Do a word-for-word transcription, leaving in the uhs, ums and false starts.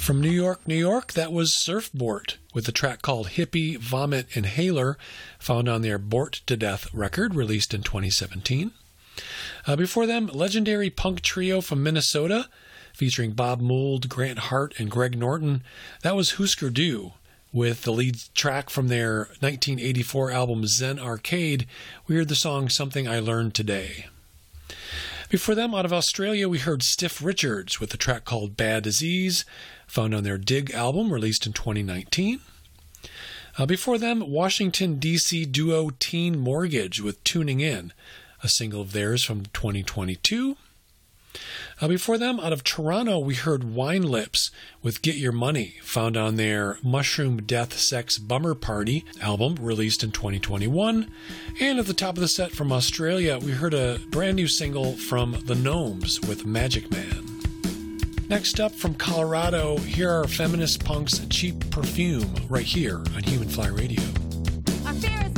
From New York, New York, that was Surfbort with a track called Hippie Vomit Inhaler, found on their Bort to Death record, released in twenty seventeen. Uh, before them, legendary punk trio from Minnesota, featuring Bob Mould, Grant Hart, and Greg Norton. That was Husker Du, with the lead track from their nineteen eighty-four album Zen Arcade. We heard the song Something I Learned Today. Before them, out of Australia, we heard Stiff Richards with a track called Bad Disease, found on their Dig album, released in twenty nineteen. Uh, before them, Washington, D C duo Teen Mortgage with Tuning In, a single of theirs from twenty twenty-two. Uh, before them, out of Toronto, we heard Wine Lips with Get Your Money, found on their Mushroom Death Sex Bummer Party album, released in twenty twenty-one. And at the top of the set from Australia, we heard a brand new single from The Gnomes with Magic Man. Next up from Colorado, here are Feminist Punk's Cheap Perfume, right here on Human Fly Radio. Our fear is